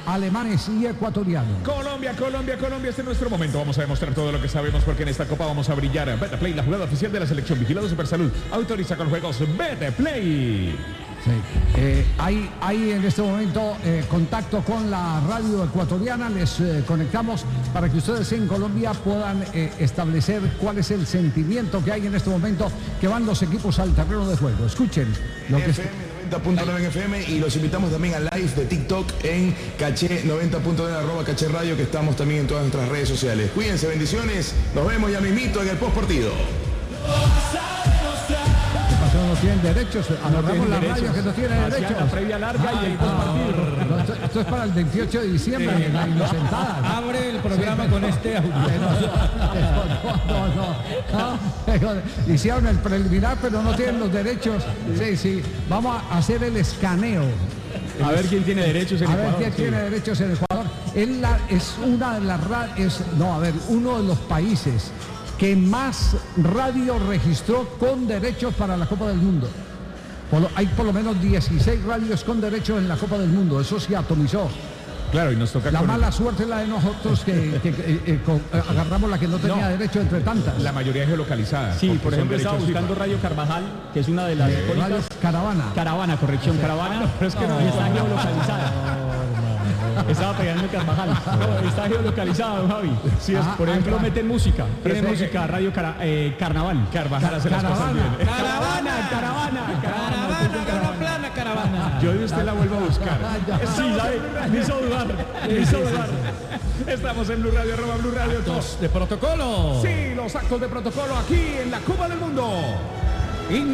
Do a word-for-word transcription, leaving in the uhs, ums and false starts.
alemanes y ecuatorianos. Colombia, Colombia, Colombia, este es nuestro momento. Vamos a demostrar todo lo que sabemos porque en esta copa vamos a brillar. Betplay, la jugada oficial de la selección. Vigilado Supersalud. Autoriza con juegos Betplay. Sí. Eh, hay, hay en este momento eh, contacto con la radio ecuatoriana. Les eh, conectamos para que ustedes en Colombia puedan eh, establecer cuál es el sentimiento que hay en este momento que van los equipos al terreno de juego. Escuchen lo que F M noventa punto nueve F M y los invitamos también a live de TikTok en Caché noventa punto nueve arroba Caché Radio, que estamos también en todas nuestras redes sociales. Cuídense, bendiciones. Nos vemos ya mismito en el post partido. No tienen derechos, agarramos la radio que no tiene derechos. La previa larga ah, y el postpartido. No, esto, esto es para el veintiocho de diciembre, sí, en la inocentada. Abre el programa sí, con este audio. No, no, no, no. Hicieron el preliminar, pero no tienen los derechos. Sí, sí. Vamos a hacer el escaneo. A ver quién tiene derechos en a Ecuador. A ver quién sí. tiene derechos en Ecuador. Es, la, es una de las es no, a ver, uno de los países que más radio registró con derechos para la Copa del Mundo. Por lo, hay por lo menos dieciséis radios con derechos en la Copa del Mundo. Eso se atomizó. Claro, y nos toca la con mala el... suerte es la de nosotros que, que, que eh, con, eh, agarramos la que no tenía no, derecho entre tantas. La mayoría es geolocalizada. Sí, por ejemplo, estaba buscando FIFA. Radio Carvajal, que es una de las eh, Radio Caravana. Caravana, corrección, sí. Caravana, no, pero es que no, no está geolocalizada. Estaba pegando Carvajal. No, está geolocalizado, don Javi. Sí, es, ah, por ejemplo, ah, meten música. Tiene sí, música, Radio cara, eh, Carnaval. Carvajal hace las cosas bien. Caravana, caravana, caravana, caravana, plana, caravana. Yo de usted la vuelvo a buscar. Sí, ¿sabe? Me hizo dudar. Me hizo dudar. Estamos en Blue Radio, arroba Blue Radio. Actos de protocolo. Sí, los actos de protocolo aquí en la Copa del Mundo.